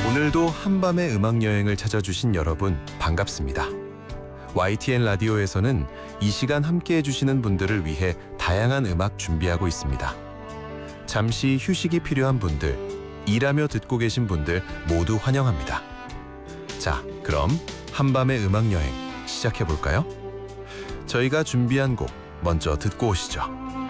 오늘도 한밤의 음악여행을 찾아주신 여러분 반갑습니다. YTN 라디오에서는 이 시간 함께해 주시는 분들을 위해 다양한 음악 준비하고 있습니다. 잠시 휴식이 필요한 분들, 일하며 듣고 계신 분들 모두 환영합니다. 자, 그럼 한밤의 음악여행 시작해 볼까요? 저희가 준비한 곡 먼저 듣고 오시죠.